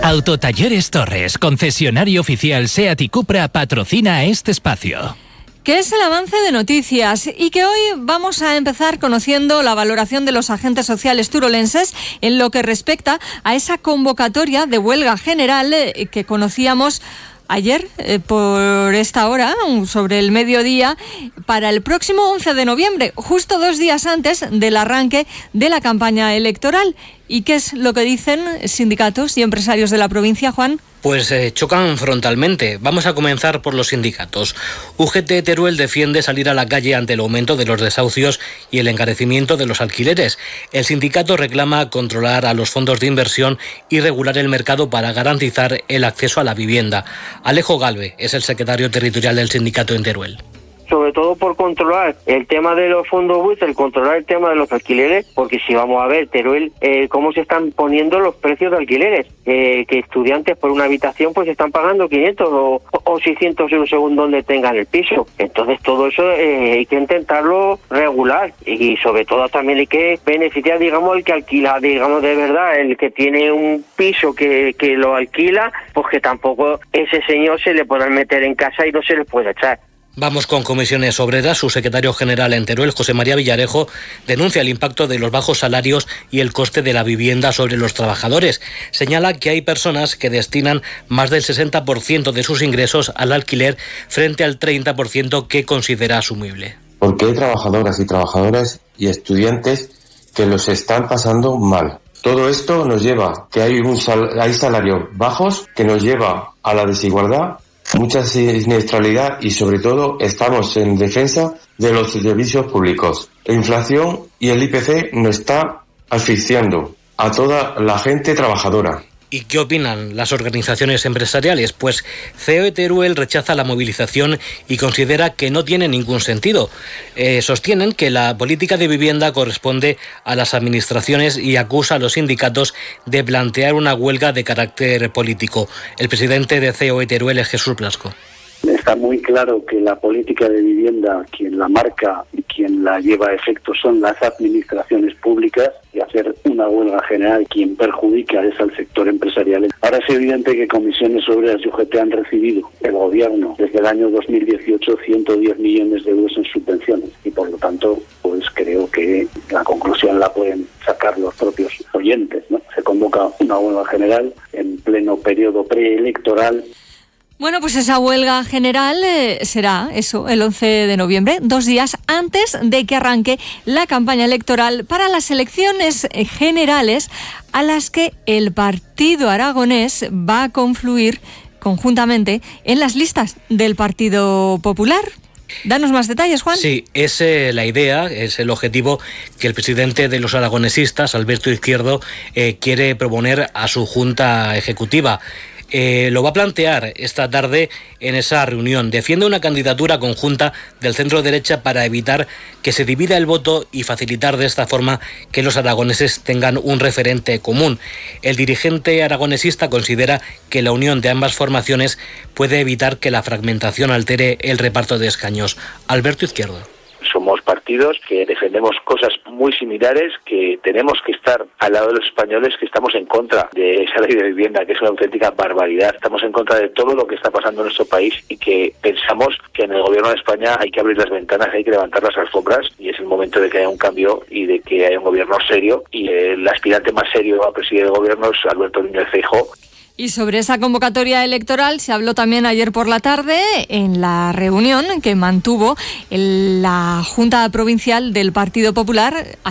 Autotalleres Torres, concesionario oficial SEAT y Cupra, patrocina este espacio. Que es el avance de noticias y que hoy vamos a empezar conociendo la valoración de los agentes sociales turolenses en lo que respecta a esa convocatoria de huelga general que conocíamos ayer por esta hora, sobre el mediodía, para el próximo 11 de noviembre, justo 2 días antes del arranque de la campaña electoral. ¿Y qué es lo que dicen sindicatos y empresarios de la provincia, Juan? Pues chocan frontalmente. Vamos a comenzar por los sindicatos. UGT Teruel defiende salir a la calle ante el aumento de los desahucios y el encarecimiento de los alquileres. El sindicato reclama controlar a los fondos de inversión y regular el mercado para garantizar el acceso a la vivienda. Alejo Galve es el secretario territorial del sindicato en Teruel. Sobre todo por controlar el tema de los fondos buitres, el controlar el tema de los alquileres, porque si vamos a ver, Teruel, cómo se están poniendo los precios de alquileres, que estudiantes por una habitación pues están pagando 500 o 600 euros según donde tengan el piso. Entonces todo eso hay que intentarlo regular y sobre todo también hay que beneficiar, digamos, el que alquila, digamos, de verdad, el que tiene un piso que lo alquila, pues que tampoco ese señor se le pueda meter en casa y no se le pueda echar. Vamos con Comisiones Obreras. Su secretario general en Teruel, José María Villarejo, denuncia el impacto de los bajos salarios y el coste de la vivienda sobre los trabajadores. Señala que hay personas que destinan más del 60% de sus ingresos al alquiler frente al 30% que considera asumible. Porque hay trabajadoras y trabajadores y estudiantes que los están pasando mal. Todo esto nos lleva que hay salarios bajos, que nos lleva a la desigualdad, mucha siniestralidad y sobre todo estamos en defensa de los servicios públicos. La inflación y el IPC nos está asfixiando a toda la gente trabajadora. ¿Y qué opinan las organizaciones empresariales? Pues COE Teruel rechaza la movilización y considera que no tiene ningún sentido. Sostienen que la política de vivienda corresponde a las administraciones y acusa a los sindicatos de plantear una huelga de carácter político. El presidente de COE Teruel es Jesús Blasco. Está muy claro que la política de vivienda, quien la marca y quien la lleva a efecto son las administraciones públicas, y hacer una huelga general quien perjudica es al sector empresarial. Ahora es evidente que Comisiones Obreras y UGT han recibido el gobierno desde el año 2018 110 millones de euros en subvenciones y por lo tanto pues creo que la conclusión la pueden sacar los propios oyentes, ¿no? Se convoca una huelga general en pleno periodo preelectoral. Bueno, pues esa huelga general será eso, el 11 de noviembre, 2 días antes de que arranque la campaña electoral para las elecciones generales a las que el Partido Aragonés va a confluir conjuntamente en las listas del Partido Popular. Danos más detalles, Juan. Sí, es la idea, es el objetivo que el presidente de los aragonesistas, Alberto Izquierdo, quiere proponer a su Junta Ejecutiva. Lo va a plantear esta tarde en esa reunión. Defiende una candidatura conjunta del centro-derecha para evitar que se divida el voto y facilitar de esta forma que los aragoneses tengan un referente común. El dirigente aragonesista considera que la unión de ambas formaciones puede evitar que la fragmentación altere el reparto de escaños. Alberto Izquierdo. Somos partidos que defendemos cosas muy similares, que tenemos que estar al lado de los españoles, que estamos en contra de esa ley de vivienda, que es una auténtica barbaridad. Estamos en contra de todo lo que está pasando en nuestro país y que pensamos que en el gobierno de España hay que abrir las ventanas, hay que levantar las alfombras y es el momento de que haya un cambio y de que haya un gobierno serio. Y el aspirante más serio a presidir el gobierno es Alberto Núñez Feijóo. Y sobre esa convocatoria electoral se habló también ayer por la tarde en la reunión que mantuvo la Junta Provincial del Partido Popular